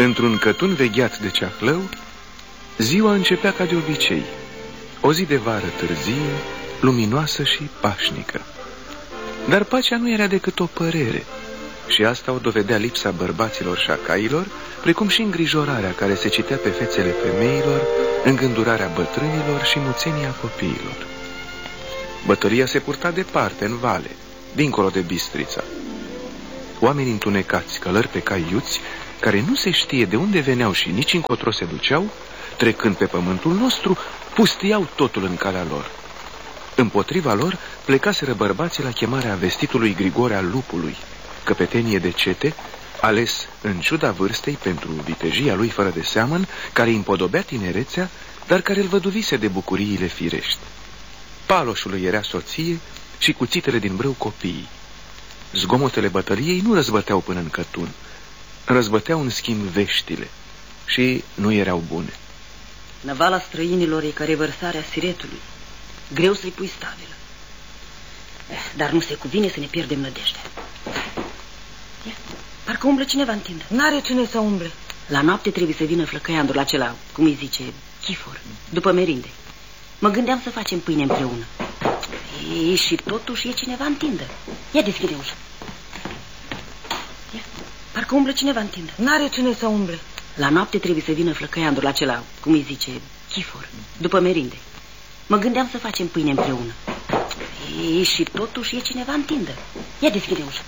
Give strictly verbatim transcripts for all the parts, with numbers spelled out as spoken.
Într-un cătun vegheat de ceahlău, ziua începea ca de obicei, o zi de vară târzie, luminoasă și pașnică. Dar pacea nu era decât o părere, și asta o dovedea lipsa bărbaților și a cailor, precum și îngrijorarea care se citea pe fețele femeilor, îngândurarea bătrânilor și muțenia copiilor. Bătălia se purta departe, în vale, dincolo de Bistrița. Oameni întunecați, călări pe cai iuți, care nu se știe de unde veneau și nici încotro se duceau, trecând pe pământul nostru, pustiau totul în calea lor. Împotriva lor plecaseră bărbații la chemarea vestitului Grigore al Lupului, căpetenie de cete, ales în ciuda vârstei pentru vitejia lui fără de seamăn, care îi împodobea tinerețea, dar care îl văduvise de bucuriile firești. Paloșului era soție și cuțitele din brâu copiii. Zgomotele bătăliei nu răzbăteau până în cătun, răzbăteau în schimb veștile și nu erau bune. Năvala străinilor e ca revărsarea siretului, greu să-i pui stabilă. Dar nu se cuvine să ne pierdem nădejdea. Ia, parcă umblă cineva în tindă. N-are cine să umble. La noapte trebuie să vină flăcăiandul acela, cum îi zice, chifor, după merinde. Mă gândeam să facem pâine împreună. Ei, și totuși e cineva în tindă. Ia deschide ușa. Ia, parcă umblă cineva în tindă. N-are cine să umble. La noapte trebuie să vină flăcăiandul acela, cum îi zice, chifor, după merinde. Mă gândeam să facem pâine împreună. Ei, și totuși e cineva în tindă. Ia deschide ușa.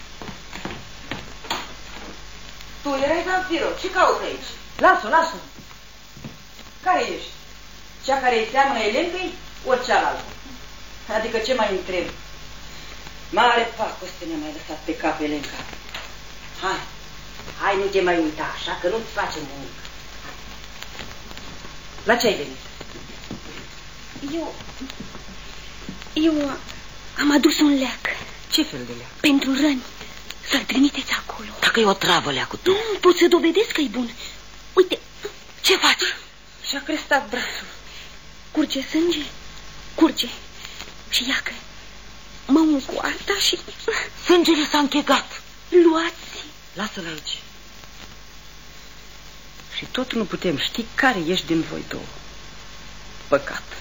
Tu erai Zanfiro, ce cauți aici? Lasă-o, lasă-o. Care ești? Cea care îi seamănă Elencăi, ori cealaltă? Adică ce mai întreb? Mare pacoste ne-a mai lăsat pe cap Elenca. Hai, hai, nu te mai uita așa, că nu-ți facem nimic. La ce ai venit? Eu... Eu am adus un leac. Ce fel de leac? Pentru răni. Să-l trimiteți acolo. Dacă e o travă leacul tău. Nu, pot să dovedesc că e bun. Uite. Ce faci? Și-a crestat brațul. Curge sânge? Curge. Și iacă. Mă ung cu asta și... Sângele s-a închegat. Luați. Lasă-l aici. Și tot nu putem ști care ești din voi două. Păcat.